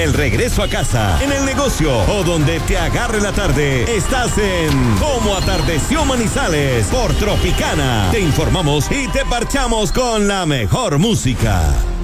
el regreso a casa, en el negocio o donde te agarre la tarde, estás en Cómo Atardeció Manizales por Tropicana. Te informamos y te parchamos con la mejor música.